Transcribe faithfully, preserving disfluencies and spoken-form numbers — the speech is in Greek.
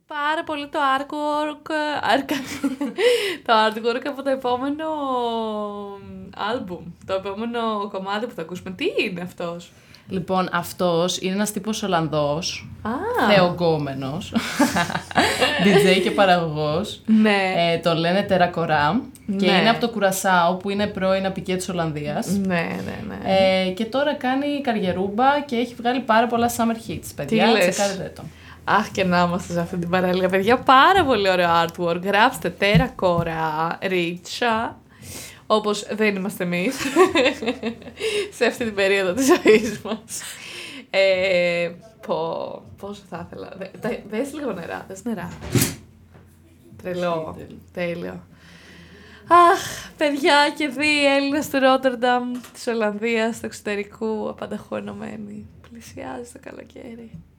πάρα πολύ το artwork, το artwork από το επόμενο άλμπουμ, το επόμενο κομμάτι που θα ακούσουμε. Τι είναι αυτός? Λοιπόν, αυτός είναι ένας τύπος Ολλανδός, ah. θεογκόμενος, ντι τζέι και παραγωγός. Ναι. Ε, το λένε Τερακορά και Ναι. είναι από το Κουρασάο που είναι πρώην απικία της Ολλανδίας. Ναι, ναι, ναι. Ε, και τώρα κάνει καριερούμπα και έχει βγάλει πάρα πολλά summer hits, παιδιά, τσεκάρετε το. Αχ, και να είμαστε σε αυτή την παραλία, παιδιά, πάρα πολύ ωραίο artwork. Γράψτε Τερακορά, Ρίτσα, όπως δεν είμαστε εμείς σε αυτή την περίοδο της ζωής μας. Ε, πω, πόσο θα ήθελα. Δε, δε, δες λίγο νερά, δες νερά. Τρελό, τέλειο. Αχ, παιδιά και δύο Έλληνες του Ρότερνταμ, της Ολλανδίας, του εξωτερικού, απανταχού ενωμένοι. Πλησιάζει το καλοκαίρι.